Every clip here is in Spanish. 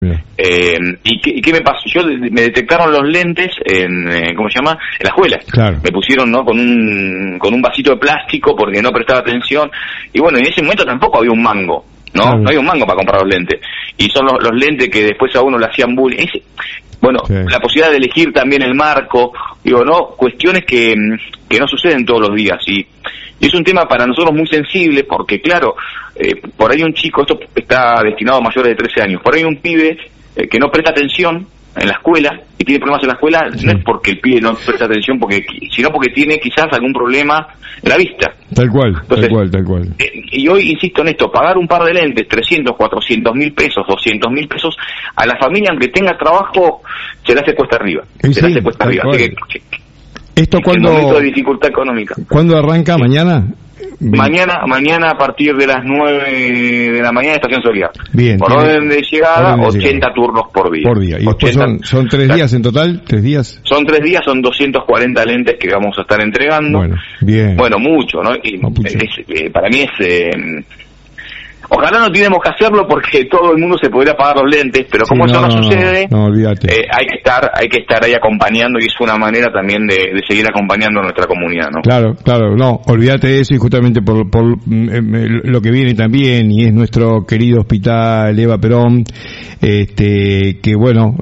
¿Y qué me pasó? Me detectaron los lentes en ¿cómo se llama? En la escuela. Claro. Me pusieron, ¿no?, con un vasito de plástico porque no prestaba atención. Y bueno, en ese momento tampoco había un mango, ¿no? Claro. No había un mango para comprar los lentes. Y son los lentes que después a uno le hacían bullying. Bueno, sí. La posibilidad de elegir también el marco, digo, ¿no? Cuestiones que no suceden todos los días. Y es un tema para nosotros muy sensible porque, claro, por ahí un chico, esto está destinado a mayores de 13 años, por ahí un pibe que no presta atención en la escuela y tiene problemas en la escuela, sí. No es porque el pibe no presta atención, sino porque tiene quizás algún problema en la vista. Tal cual. Y hoy insisto en esto, pagar un par de lentes, 300, 400 mil pesos, 200 mil pesos, a la familia, aunque tenga trabajo, se la hace cuesta arriba. Sí, se la hace cuesta arriba. Así que ¿esto cuándo? Momento de dificultad económica. ¿Cuándo arranca? Sí. ¿Mañana? Mañana a partir de las 9 de la mañana, estación Soledad. Bien. Por orden de llegada, 80 turnos por día. ¿Y después son 3 días en total? ¿3 días? Son 3 días, son 240 lentes que vamos a estar entregando. Bueno, bien. Bueno, mucho, ¿no? Y para mí es... Ojalá no tenemos que hacerlo porque todo el mundo se podría pagar los lentes, pero como eso no sucede, olvídate. Hay que estar ahí acompañando, y es una manera también de seguir acompañando a nuestra comunidad, ¿no? Claro, no, olvídate de eso, y justamente por lo que viene también, y es nuestro querido hospital Eva Perón, que bueno,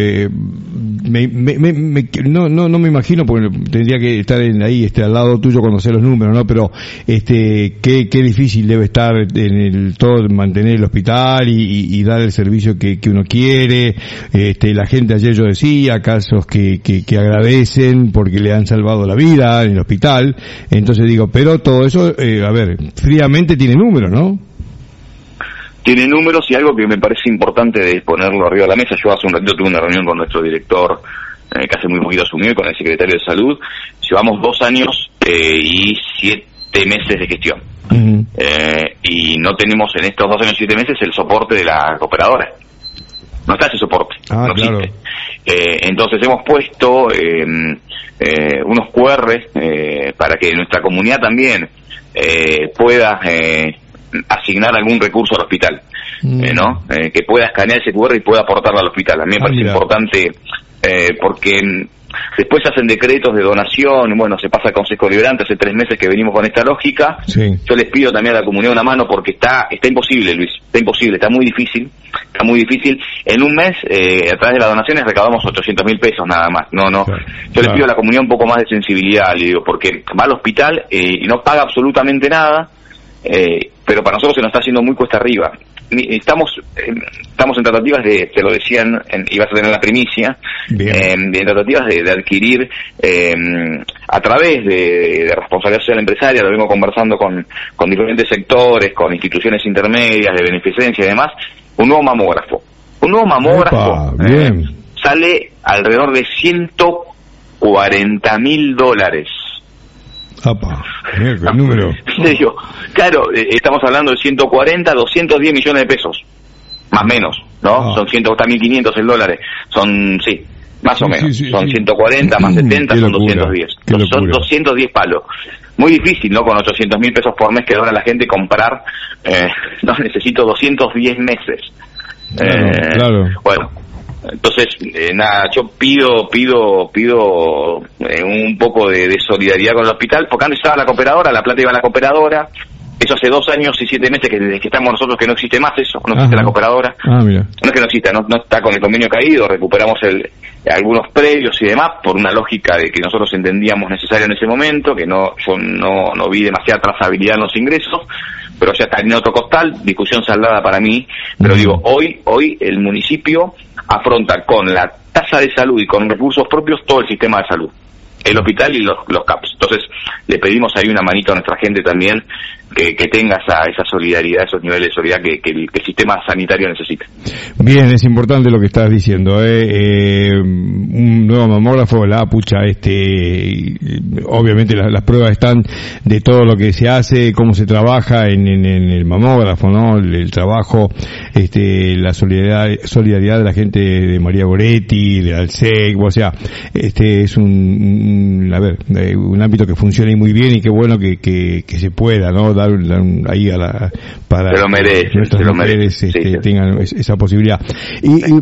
no me imagino, porque tendría que estar ahí, al lado tuyo, conocer los números, ¿no? Pero qué difícil debe estar en todo mantener el hospital y dar el servicio que uno quiere. La gente, ayer yo decía, casos que agradecen porque le han salvado la vida en el hospital. Entonces digo, pero todo eso, fríamente tiene números, ¿no? Tiene números, y algo que me parece importante de ponerlo arriba de la mesa. Yo hace un ratito tuve una reunión con nuestro director, que hace muy poquito asumió, y con el secretario de Salud. Llevamos 2 años y 7 meses de gestión. Uh-huh. Y no tenemos en estos 2 años y 7 meses el soporte de la cooperadora. No está ese soporte, no claro. existe. Entonces hemos puesto unos QR para que nuestra comunidad también pueda asignar algún recurso al hospital, ¿no? Que pueda escanear ese QR y pueda aportarlo al hospital. A mí me parece importante porque después se hacen decretos de donación, y bueno, se pasa al Consejo Deliberante. Hace 3 meses que venimos con esta lógica. Sí. Yo les pido también a la comunidad una mano porque está imposible, Luis, está muy difícil. En un mes, a través de las donaciones, recaudamos 800 mil pesos nada más. No. Claro. Yo les pido a la comunidad un poco más de sensibilidad, le digo, porque va al hospital y no paga absolutamente nada, pero para nosotros se nos está haciendo muy cuesta arriba. Estamos en tratativas te lo decían, ibas a tener la primicia, en tratativas de adquirir a través de responsabilidad social empresaria. Lo vengo conversando con diferentes sectores, con instituciones intermedias de beneficencia y demás. Un nuevo mamógrafo. Sale alrededor de $140.000. Mira el número. En serio, claro, estamos hablando de 210 millones de pesos, más o menos, ¿no? Son 1.500 el dólar, son, más o menos, son 140 más 70, son 210. Son 210 palos. Muy difícil, ¿no? Con 800 mil pesos por mes que logra la gente comprar, no, necesito 210 meses. Claro. Bueno. Entonces, yo pido un poco de solidaridad con el hospital, porque antes estaba la cooperadora, la plata iba a la cooperadora. Eso hace 2 años y 7 meses que estamos nosotros, que no existe más eso, no existe la cooperadora. Mira. No es que no exista, no está con el convenio caído, recuperamos algunos predios y demás, por una lógica de que nosotros entendíamos necesario en ese momento, que yo no vi demasiada trazabilidad en los ingresos, pero ya está en otro costal, discusión saldada para mí, pero digo, hoy el municipio afronta con la tasa de salud y con recursos propios todo el sistema de salud, el hospital y los CAPS. Entonces le pedimos ahí una manito a nuestra gente también, que tenga esa solidaridad, esos niveles de solidaridad que el sistema sanitario necesita. Bien, es importante lo que estás diciendo, un nuevo mamógrafo, obviamente las pruebas están de todo lo que se hace, cómo se trabaja en el mamógrafo, ¿no? El trabajo, la solidaridad de la gente de María Goretti, de Alsec, o sea, es un ámbito que funciona muy bien, y qué bueno que se pueda, ¿no? dar ahí para se lo merece, nuestras mujeres tengan esa posibilidad. Y